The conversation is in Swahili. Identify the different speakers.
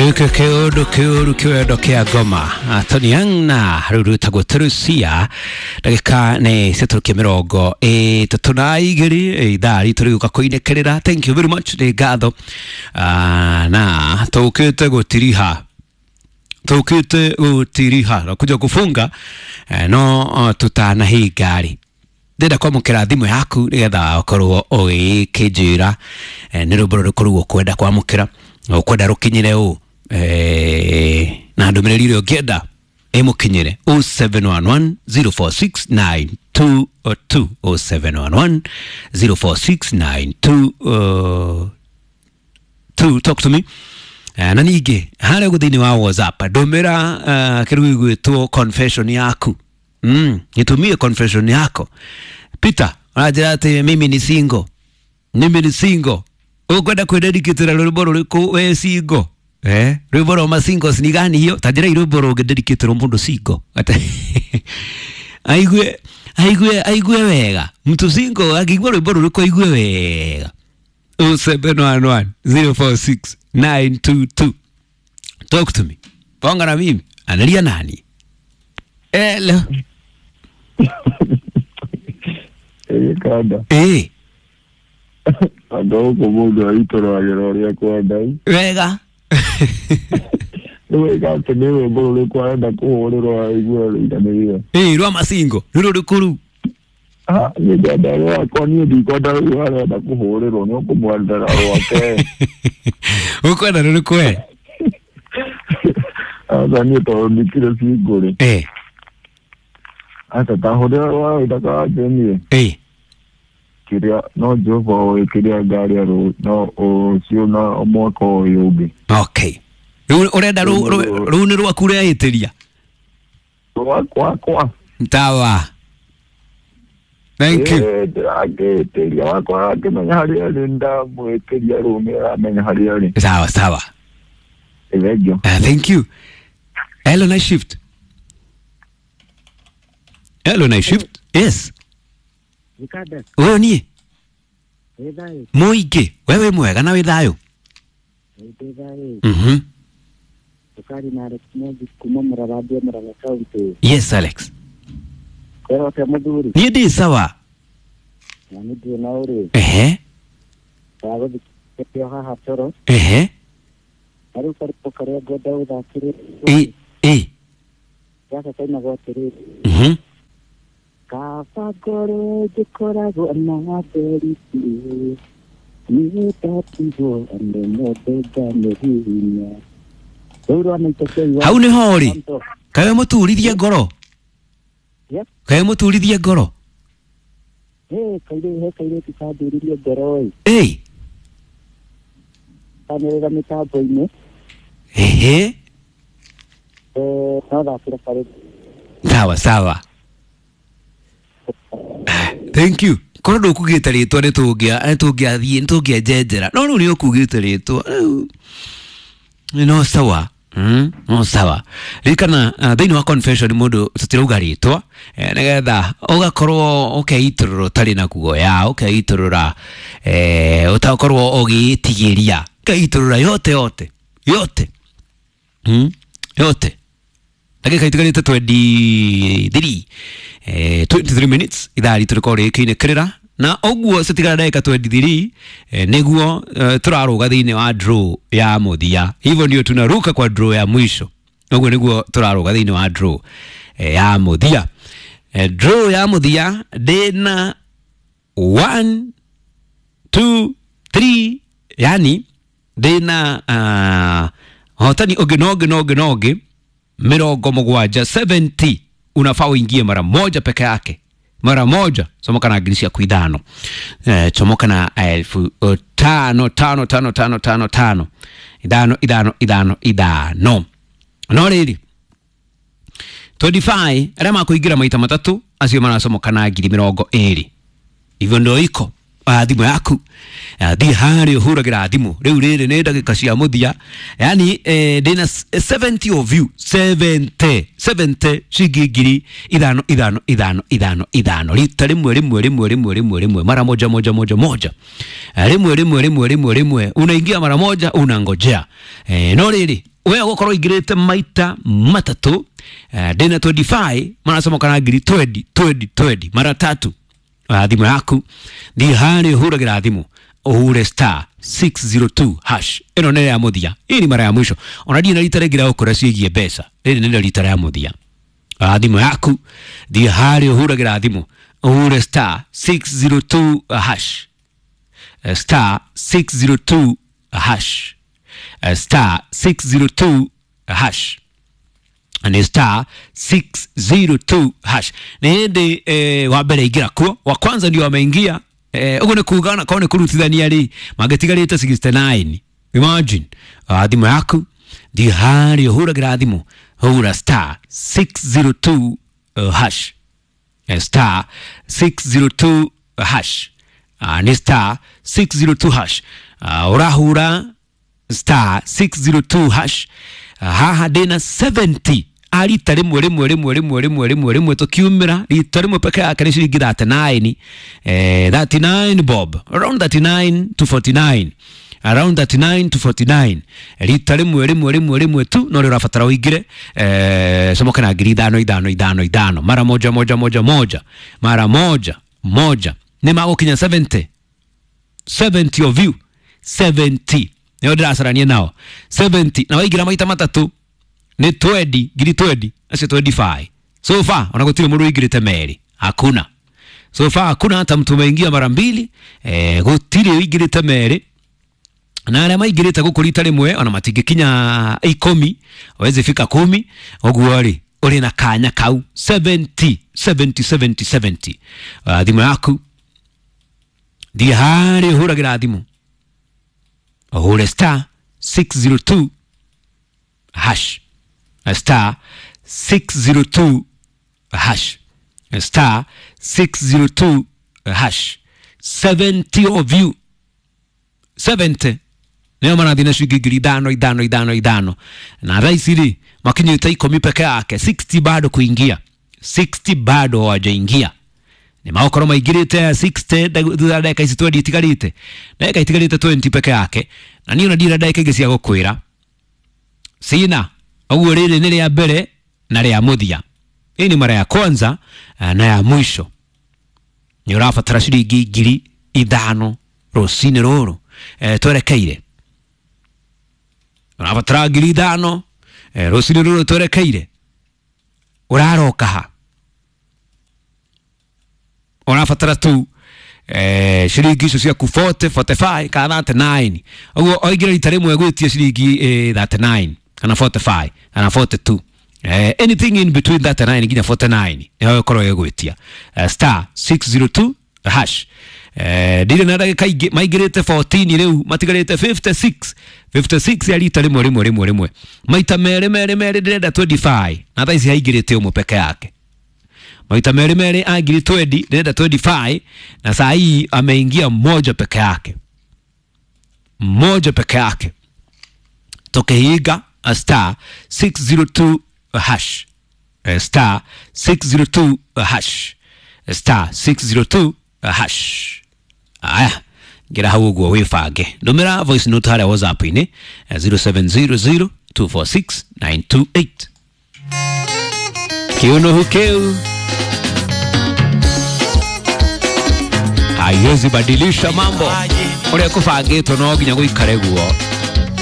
Speaker 1: Kyodo kia goma Tony Young na Ruruta Guterusia Dagika ne Seturuke Mirogo Tatuna Igiri Dari Turuka Koinekerera. Thank you very much Legado na Tokete Gutiriha Kuja kufunga no tutana hii gari Deda kwa mukera thimu yaku nigetha okorwo kijira ni ruboro rukorwo kwenda kwa mukera ukwenda rukinyire u na ndumiriri rio ngenda mukinyire 0711 046922 0711 046922 talk to me na ninge hare guthini wa WhatsApp ndomera kirugu gwitwo confession yaku nitumie confession yako Peter anajira ati mimi ni single ukwenda kwededikitira rwimbo ruriku we single rwimbo rwa masingles ni gani hiyo tajira rwimbo rugededikitira mundu single aigue wega mtu single akigwa rwimbo ruriku aigue wega 0711 046922 talk to me bonga na mimi analia nani hello
Speaker 2: kada ando komodo aitoro ageroria kwa ndai
Speaker 1: wega
Speaker 2: wega tenewe bolo kwa nda kuhorero aigwe itaneiyo
Speaker 1: rwa masingo ruro rukuru
Speaker 2: ni dada wa koni ndikoda wala nda kuhorero no kumwandara wake
Speaker 1: ukwenda ruro kwe
Speaker 2: ni to nikire sigore ata tahorero wa ndaka jeni kiria no jovo kiria gari ro no o siona omoko yobe
Speaker 1: okay urenda ru ni rwa kuria itiria
Speaker 2: kwa
Speaker 1: tawa thank you
Speaker 2: itiria wakwa kimenya hari alinda mwekiria rume amenya hari ali
Speaker 1: sawa
Speaker 2: evejo
Speaker 1: thank you hello night shift yes
Speaker 3: Nikada.
Speaker 1: Wewe ni?
Speaker 3: Wewe.
Speaker 1: Muige. Wewe mwega na withayo.
Speaker 3: Wewe. Tukari na Alex Moji kumomera radio mara county.
Speaker 1: Yes Alex.
Speaker 3: Kwa muduri.
Speaker 1: Ni ndi sawa.
Speaker 3: Na ndio na ore.
Speaker 1: Sawa
Speaker 3: dikepio ha hatoro. Ari ukari goda udakire. Sasa tena gotere. Kafagore jikorago na beriti ni tatizo ande modega mehinya uro nitokei
Speaker 1: hau ni hori kawe muturithie ngoro
Speaker 3: kaire tikaduririe ngoro kamerera mitambo-ini no thakira kare
Speaker 1: sawa thank you kono ndukugite ritwa nitungiathie nitungienjenjera no riu ni ukugite ritwa no sawa no sawa rikana thini wa confession mundu tutirauga ritwa nigetha ugakorwo ukeiturura tari na kugoya ukeiturura utakorwo ugitigiria ukeiturura yote dakika itigarite 23 minutes idari turikore kinekerera na oguo setigara dakika 23 neguo turaruga thini wa draw ya muthia hivyo ndio tunaruka kwa draw ya mwisho oguo neguo turaruga thini wa draw ya muthia draw ya muthia dena 1 2 3 yani dena hotani ogenoge mirongo mugwanja 70 unafaa uingie mara moja peke yake mara moja somoka na agirisia kuidano chomoka na 5,5,5,5,5 idano no riri 25 rema kuigira maita matatu asio mana somoka na agiri mirongo eri hivyo ndio iko thimu yaku thi hari uhuragira thimu riu riri ni ndagika cia muthia yani ndina 70 of you 70 shigigiri idhano rita rimwe mara moja rimwe unaingia mara moja unangojea no riri wewe gukoro igirite maita matatu ndina 25 manasema kana ngiri 20 mara tatu thimu yaku thi hari uhuragira thimu uhure star 602 hash eno nere ya muthia ini mara ya mwisho onadi na rita regira ukora ciigie pesa iri nere rita ya muthia thimu yaku thi hari uhuragira thimu uhure star 602 hash star 602 hash star 602 hash and star 602 hash nende wa mbere ingira kuo wa kwanza ndio wameingia ugo ne kugana kaone kurutithania ri magetigarite 69 imagine thimu yaku thi hari uhuragira thimu hura star 602 hash star 602 hash ni star 602 hash urahura star 602 hash haha dena 70 alita rimwe tukiumira rita rimwe peke yake ni shilingi 39 bob around 39 to 49 rita rimwe tu no rirafatara uigire somoka na ngiri 5 mara moja mara moja ni magokinya 70 of you 70 ndio dirasarania nao 70 na waigira maita matatu ni 20 ngiri 20 asi 25 so far unagotile muru igirite meri hakuna so far hakuna hata mtu umeingia mara mbili gotile igirite meri na ale maigirite gukurita rimwe ona matigikinya 10 weze fika 10 oguori uri na kanya kau 70 thimu yaku thi hari huragira thimu uhure star 602 hash star 602 hash star 602 hash 70 of you 70 neo mana dina shigigiri idano na raisiri makinyita 10 peke yake 60 bado kuingia 60 bado hawajaingia ni maokoro maigirite 60 dakika isi 20 itigarite dakika itigarite 20 peke yake na niyo nadira dakika igisia gukwira sina au riri ni ya mbere na ya muthia ini mara ya kwanza na ya mwisho ni urafatara shilingi ngiri 5 rosini roro twerekeire urafatara ngiri 5 rosini roro twerekeire uraroka ha unafatara tu shilingi icio cia ku 40 45 kana 39 oguo oigira rita rimwe gwitia shilingi 39 kana 45 kana 42 anything in between that 39 nginya 49 niyo koro yegwitia star 602 hash dire na ndagika maigirite 14 riu matigarite 56 ya rita rimwe maita mere direnda 25 na thaisi haigirite umwe peke yake maita mere agiri 20 direnda 25 na saa hii ameingia moja peke yake tokehiga star 602 hash star 602 hash star 602 hash aya gira hau guo wifange ndumira voice note hara WhatsApp ini 0700246928 kiuno hukeu haiwezi badilisha mambo ule kufangitwo no nginya guikare guo